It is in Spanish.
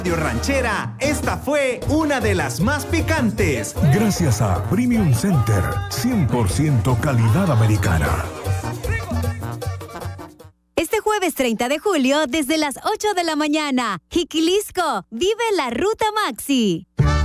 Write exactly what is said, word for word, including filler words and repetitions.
Radio Ranchera, esta fue una de las más picantes. Gracias a Premium Center, cien por ciento calidad americana. Este jueves treinta de julio, desde las ocho de la mañana, Jiquilisco, vive la Ruta Maxi.